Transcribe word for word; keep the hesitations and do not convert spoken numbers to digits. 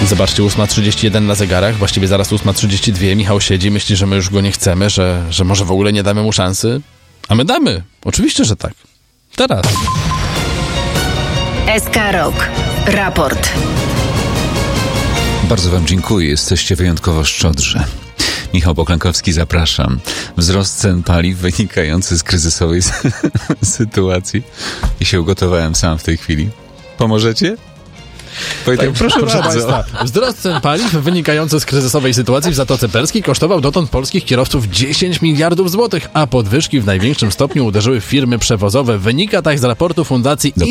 Zobaczcie, ósma trzydzieści jeden na zegarach, właściwie zaraz ósma trzydzieści dwa. Michał siedzi, myśli, że my już go nie chcemy, że, że może w ogóle nie damy mu szansy. A my damy. Oczywiście, że tak. Teraz. S K Rok. Raport. Bardzo wam dziękuję, jesteście wyjątkowo szczodrzy. Michał Poklękowski, zapraszam. Wzrost cen paliw wynikający z kryzysowej sytuacji. I się ugotowałem sam w tej chwili. Pomożecie? Wojtek, Tak, proszę, proszę bardzo. Państwa, wzrost cen paliw wynikający z kryzysowej sytuacji w Zatoce Perskiej kosztował dotąd polskich kierowców dziesięć miliardów złotych, a podwyżki w największym stopniu uderzyły w firmy przewozowe. Wynika tak z raportu Fundacji